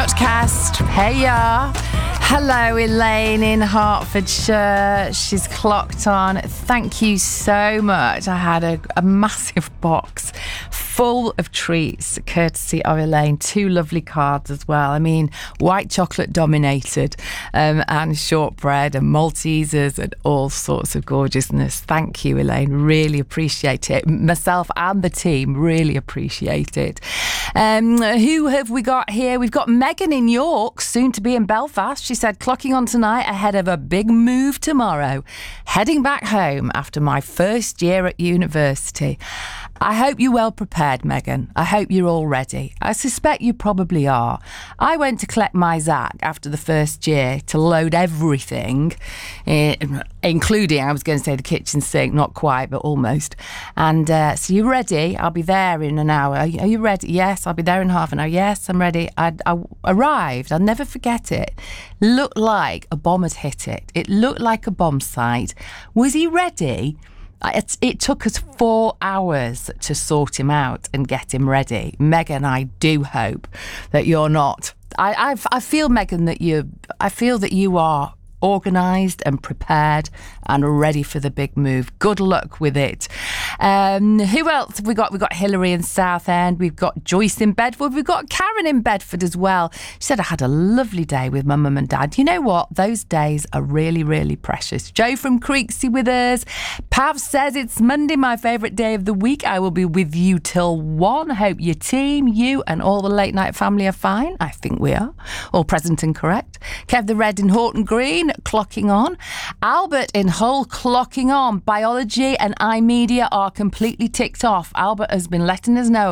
Outcast, hey ya. Hello, Elaine in Hertfordshire. She's clocked on. Thank you so much. I had a massive box full of treats, courtesy of Elaine. 2 lovely cards as well. I mean, white chocolate dominated, and shortbread and Maltesers and all sorts of gorgeousness. Thank you, Elaine. Really appreciate it. Myself and the team really appreciate it. Who have we got here? We've got Megan in York, soon to be in Belfast. She said, clocking on tonight ahead of a big move tomorrow. Heading back home after my first year at university. I hope you're well prepared, Megan. I hope you're all ready. I suspect you probably are. I went to collect my Zach after the first year to load everything, including, I was going to say the kitchen sink, not quite, but almost. And so you're ready? I'll be there in an hour. Are you ready? Yes, I'll be there in half an hour. Yes, I'm ready. I arrived. I'll never forget it. Looked like a bomb had hit it. It looked like a bomb site. Was he ready? It took us 4 hours to sort him out and get him ready. Megan, I do hope that you're not. I feel, Megan, that you are organised and prepared and ready for the big move. Good luck with it. Who else have we got? We've got Hilary in Southend. We've got Joyce in Bedford. We've got Karen in Bedford as well. She said, I had a lovely day with my mum and dad. You know what? Those days are really, really precious. Joe from Creeksy with us. Pav says, it's Monday, my favourite day of the week. I will be with you till 1. Hope your team, you and all the late night family are fine. I think we are. All present and correct. Kev the Red in Horton Green, clocking on. Albert in Hull, clocking on. Biology and iMedia are completely ticked off. Albert has been letting us know